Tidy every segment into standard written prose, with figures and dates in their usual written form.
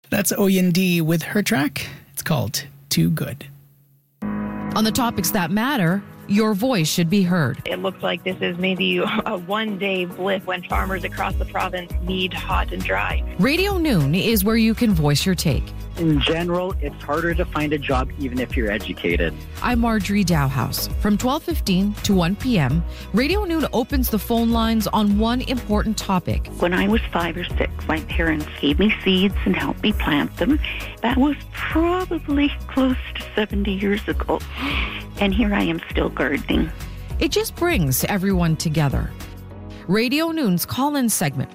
That's Oyindi with her track. It's called Too Good. On the topics that matter, your voice should be heard. It looks like this is maybe a one-day blip when farmers across the province need hot and dry. Radio Noon is where you can voice your take. In general, it's harder to find a job even if you're educated. I'm Marjorie Dowhouse. From 12:15 to 1 p.m., Radio Noon opens the phone lines on one important topic. When I was 5 or 6, my parents gave me seeds and helped me plant them. That was probably close to 70 years ago. And here I am still gardening. It just brings everyone together. Radio Noon's call-in segment,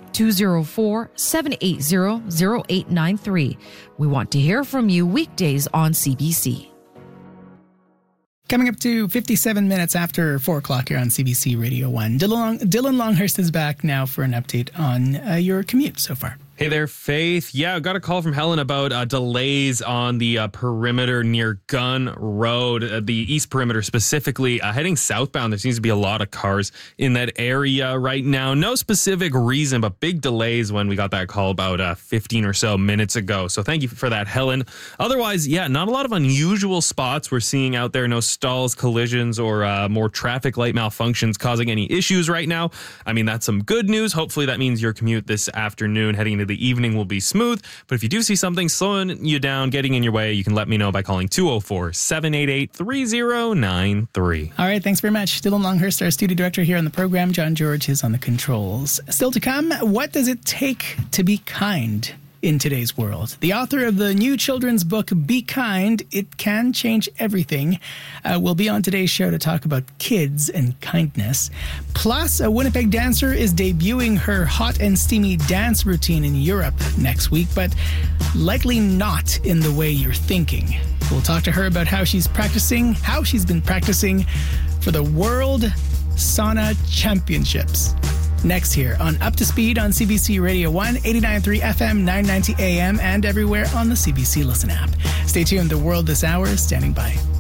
204-780-0893. We want to hear from you weekdays on CBC. Coming up to 57 minutes after 4 o'clock here on CBC Radio 1. Dylan Longhurst is back now for an update on your commute so far. Hey there, Faith. Yeah, I got a call from Helen about delays on the perimeter near Gunn Road, the east perimeter specifically. Heading southbound, there seems to be a lot of cars in that area right now. No specific reason, but big delays when we got that call about 15 or so minutes ago. So thank you for that, Helen. Otherwise, yeah, not a lot of unusual spots we're seeing out there. No stalls, collisions, or more traffic light malfunctions causing any issues right now. I mean, that's some good news. Hopefully that means your commute this afternoon heading into the evening will be smooth. But if you do see something slowing you down, getting in your way, you can let me know by calling 204-788-3093. All right, thanks very much. Dylan Longhurst, our studio director here on the program. John George is on the controls. Still to come, what does it take to be kind in today's world? The author of the new children's book, Be Kind, It Can Change Everything, will be on today's show to talk about kids and kindness. Plus, a Winnipeg dancer is debuting her hot and steamy dance routine in Europe next week, but likely not in the way you're thinking. We'll talk to her about how she's been practicing for the World Sauna Championships. Next here on Up to Speed on CBC Radio 1, 89.3 FM, 990 AM, and everywhere on the CBC Listen app. Stay tuned. The World This Hour is standing by.